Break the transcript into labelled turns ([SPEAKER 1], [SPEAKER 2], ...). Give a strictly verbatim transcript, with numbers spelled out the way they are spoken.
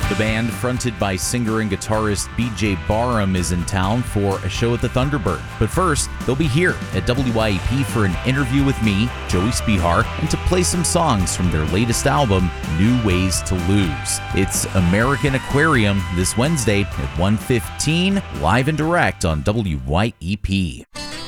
[SPEAKER 1] The band, fronted by singer and guitarist B J Barham, is in town for a show at the Thunderbird. But first, they'll be here at W Y E P for an interview with me, Joey Spihar, and to play some songs from their latest album, New Ways to Lose. It's American Aquarium this Wednesday at one fifteen, live and direct on W Y E P.